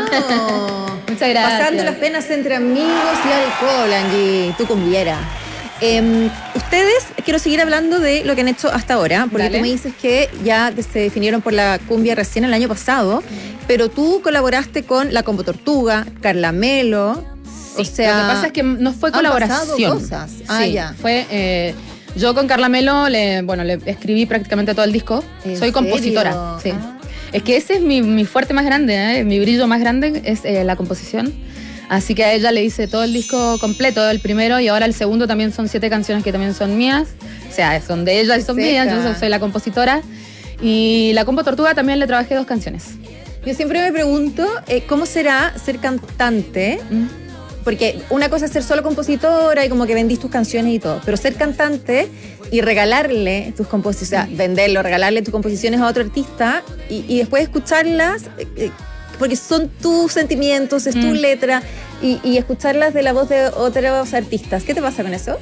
Muchas gracias. Pasando las penas entre amigos y alcohol, Angie, tú cumbiera. Ustedes, quiero seguir hablando de lo que han hecho hasta ahora, porque Dale. tú me dices que ya se definieron por la cumbia recién el año pasado, pero tú colaboraste con La Combo Tortuga, Carla Melo, o sea... Lo que pasa es que no fue han colaboración. pasado cosas. Sí, Ya. fue... yo con Carla Melo le escribí prácticamente todo el disco. ¿En Soy compositora. serio? Sí. Ah. Es que ese es mi fuerte más grande, mi brillo más grande es la composición. Así que a ella le hice todo el disco completo, el primero, y ahora el segundo también son 7 canciones que también son mías. O sea, son de ella y son mías, yo soy la compositora. Y La Combo Tortuga también le trabajé 2 canciones. Yo siempre me pregunto, ¿cómo será ser cantante? Porque una cosa es ser solo compositora y como que vendís tus canciones y todo, pero ser cantante y regalarle tus composiciones, o sea, venderlo, regalarle tus composiciones a otro artista y después escucharlas, porque son tus sentimientos, es tu letra, y escucharlas de la voz de otros artistas. ¿Qué te pasa con eso?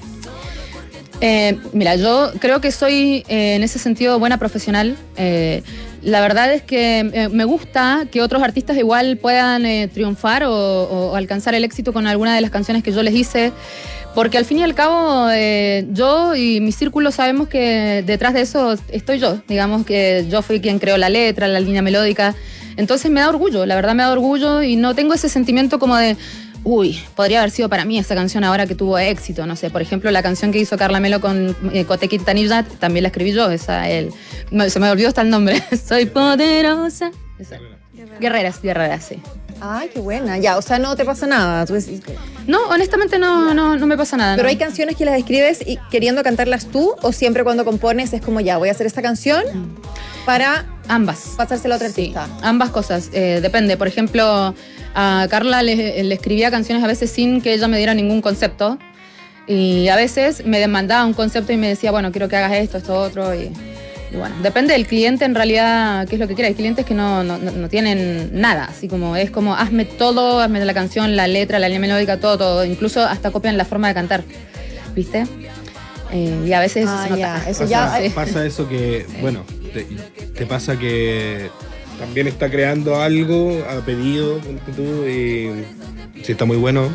Mira, yo creo que soy en ese sentido buena profesional. La verdad es que me gusta que otros artistas igual puedan triunfar o alcanzar el éxito con alguna de las canciones que yo les hice, porque al fin y al cabo yo y mi círculo sabemos que detrás de eso estoy yo. Digamos que yo fui quien creó la letra, la línea melódica. Entonces me da orgullo, la verdad me da orgullo y no tengo ese sentimiento como de uy, podría haber sido para mí esta canción ahora que tuvo éxito, no sé, por ejemplo, la canción que hizo Carla Melo con Cote Quintanilla, también la escribí yo, se me olvidó hasta el nombre, soy poderosa. Esa. Guerreras, sí. Ay, qué buena, ya, o sea, no te pasa nada. No, honestamente no me pasa nada. Pero no. hay canciones que las escribes y queriendo cantarlas tú, o siempre cuando compones es como ya, voy a hacer esta canción para ambas. pasársela a otra Sí, artista. ambas cosas, depende. Por ejemplo, a Carla le escribía canciones a veces sin que ella me diera ningún concepto. Y a veces me demandaba un concepto y me decía, bueno, quiero que hagas esto, otro. Y bueno, depende del cliente en realidad, qué es lo que quiera. Hay clientes que no tienen nada. Así como es como, hazme todo, hazme la canción, la letra, la línea melódica, todo. Incluso hasta copian la forma de cantar. ¿Viste? Y a veces eso se nota. Ya, eso Pasa eso que, bueno, te pasa que también está creando algo a pedido, ponte tú, y si está muy bueno,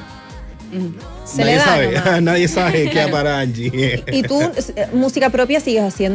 Se le da nomás. nadie sabe qué para Angie. ¿Y tú, música propia, sigues haciendo?